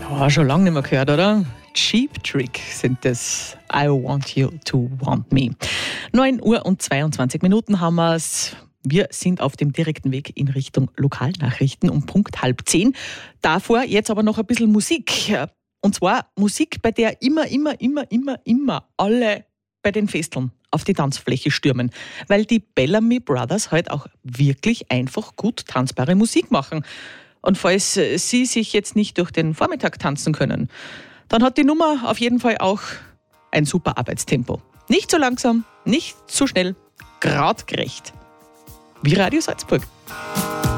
Oh, schon lange nicht mehr gehört, oder? Cheap Trick sind das. I want you to want me. 9:22 haben wir es. Wir sind auf dem direkten Weg in Richtung Lokalnachrichten um Punkt 9:30. Davor jetzt aber noch ein bisschen Musik. Und zwar Musik, bei der immer alle bei den Festeln auf die Tanzfläche stürmen. Weil die Bellamy Brothers halt auch wirklich einfach gut tanzbare Musik machen. Und falls Sie sich jetzt nicht durch den Vormittag tanzen können, dann hat die Nummer auf jeden Fall auch ein super Arbeitstempo. Nicht zu langsam, nicht zu schnell, gradgerecht. Wie Radio Salzburg.